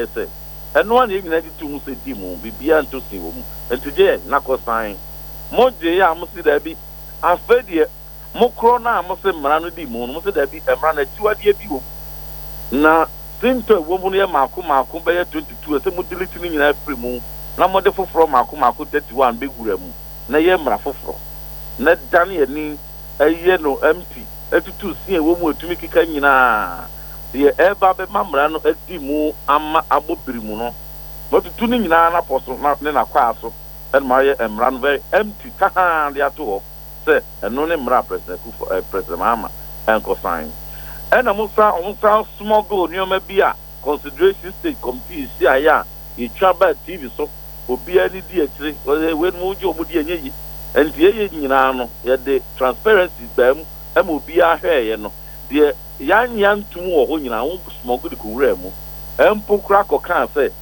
say and one even had to say demo be beyond to see woman and today knuckle sign more day I must see there be I fed ye more crona must say man demo must there be a man at 2 idea people now since a woman here Marco by 22 as a mutility in every moon na mo de foforo mako 31 be guremu na ye mra foforo na dan ni aye no empty etutu si ewo mu etumi kika nyina ye eba be mamra no adi mu ama abobiri mu no motutu ni nyina na poso na ne na kwa so e ma ye emra no very empty ka de ato ho se eno ne mra president ku president mama enko sign ena musa smuggle nyoma bia consideration state committee si aya e twaba TV so obi ani di akire we mu je omu di enyi enti ye nyina no ye de transparency bam am obi ahwe ye no de yan ntum wo ho nyina wo smuggle ko wura mu empo kra ko kan se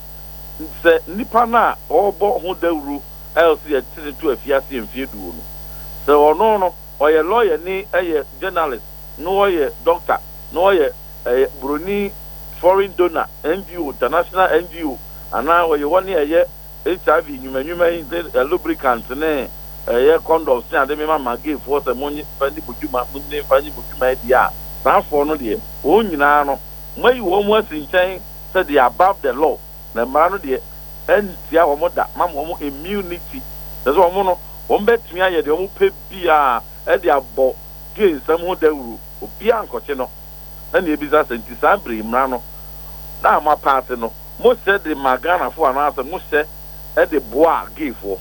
nipa na obo ho dawuru else ye tire to afiase emfie duo no se ono no oye lawyer ni eye journalist no oye doctor no oye broni foreign donor NGO international NGO ana oye woni eye HIV nyuma lubricant ne condoms na de me mama give for se monyi fani bujuma munne fani bujuma dia na for no de o nyina no mai wo mu asinchen se they above the law na mara no de entia wo mo da mam wo mo immunity se so wo no wo betumi aye de wo pe bia e de abo ge nsam ho dawuru obi ankoche no na ne ebiza senti sabre mra no na ma pass no mo se de magana fo anasa mo se e de boa give for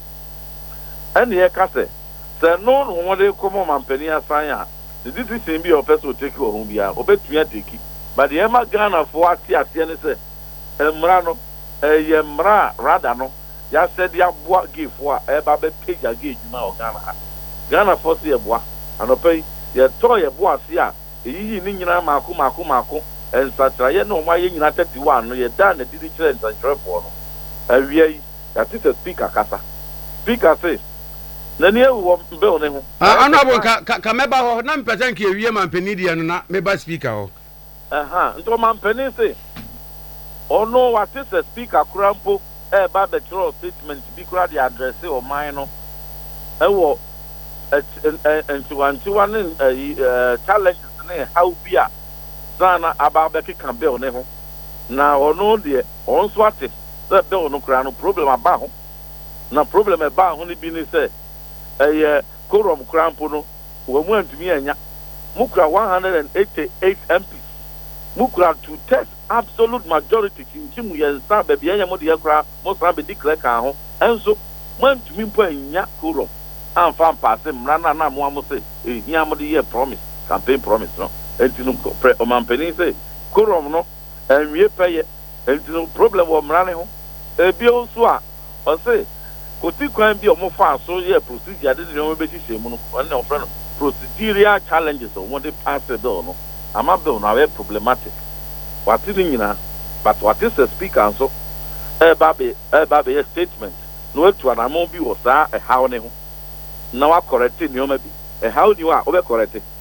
and ye kase se no no de komo mampani asan a the decision be of person take o bia obetumi ateki but ye magana fo ati ne se emra no ye mra rather no ya said ya boa give for e ba be page age juma o Ghana fo se ye boa anopai ye to ye boa se a eyi ni nyina mako ensatra ye no ma ye nyina 31 no ye da na didi kire ensatra fo no awie that is a speaker kasa speaker says na ne wo be one ho honorable ka meba ho na mpesa nke ewie mampani dia no na meba speaker ho nto mampani say ono what is a speaker krampo e ba be throw statement bi kra the address o man no e wo and challenges ne how bia zana ababe kika be one ho na ono de on so ate se be ono kra no problem aba ho na problem e ba ho ni bi ni se korom krampo no wo mu antumi anya mukra 188 MPs mukra to test absolute majority kinchimu yensa be bia nya mo de kra mo san be declare kan ho enso mo antumi mpo anya korom anfa passe mra na mo amose ehia mo de ye promise campaign promise no entinu o mampeni se korom no enwie peye entinu problem wo mra ne ho ebi onso a o se koti kwan bi o mo fa so ye procedure de no be hihye mu no na o fra no procedural challenges o mo de pass bill no ama bill no are problematic what is nyina but what is the speaker so e ba be statement no etu anamo bi wo sa e how ne ho na wa correct ni o ma bi e how ni wa o be correct